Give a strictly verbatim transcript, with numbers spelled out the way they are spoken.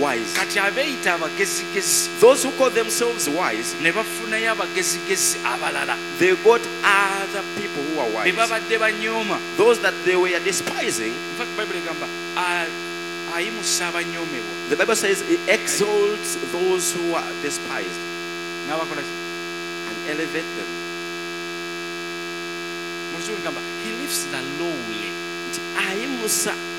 wise. kati abeeyita abagezigezi Those who call themselves wise, ne bafunayo abagezigezi abalala they got other people who are be wise. babadde banyooma. Those that they were despising, In fact, Bible egamba "A- ayimusa abanyoomebwa the Bible says it exalts those who are despised n'abakola ki?" and elevate them. Mu Luzungu egamba he lifts the lowly Ayimusa